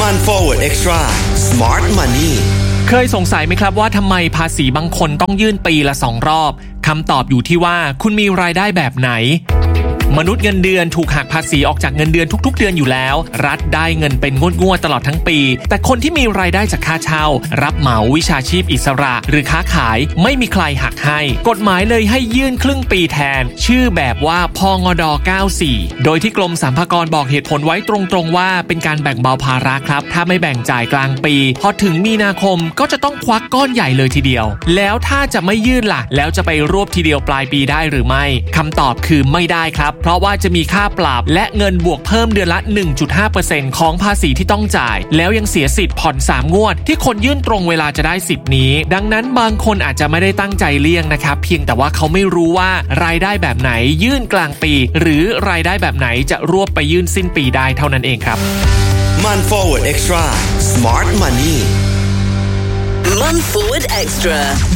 มัน Forward Extra Smart Money เคยสงสัยไหมครับว่าทำไมภาษีบางคนต้องยื่นปีละ2 รอบคำตอบอยู่ที่ว่าคุณมีรายได้แบบไหนมนุษย์เงินเดือนถูกหักภาษีออกจากเงินเดือนทุกๆเดือนอยู่แล้วรัฐได้เงินเป็นงวดๆตลอดทั้งปีแต่คนที่มีรายได้จากค่าเช่ารับเหมาวิชาชีพอิสระหรือค้าขายไม่มีใครหักให้กฎหมายเลยให้ยื่นครึ่งปีแทนชื่อแบบว่าพงด94โดยที่กรมสรรพากรบอกเหตุผลไว้ตรงๆว่าเป็นการแบ่งเบาภาระครับถ้าไม่แบ่งจ่ายกลางปีพอถึงมีนาคมก็จะต้องควักก้อนใหญ่เลยทีเดียวแล้วถ้าจะไม่ยื่นล่ะแล้วจะไปรวบทีเดียวปลายปีได้หรือไม่คำตอบคือไม่ได้ครับเพราะว่าจะมีค่าปรับและเงินบวกเพิ่มเดือนละ 1.5% ของภาษีที่ต้องจ่ายแล้วยังเสียสิทธิ์ผ่อน3 งวดที่คนยื่นตรงเวลาจะได้สิทธิ์นี้ดังนั้นบางคนอาจจะไม่ได้ตั้งใจเลี่ยงนะครับเพียงแต่ว่าเขาไม่รู้ว่ารายได้แบบไหนยื่นกลางปีหรือรายได้แบบไหนจะรวบไปยื่นสิ้นปีได้เท่านั้นเองครับมัน Forward Extra Smart Money มัน Forward Extra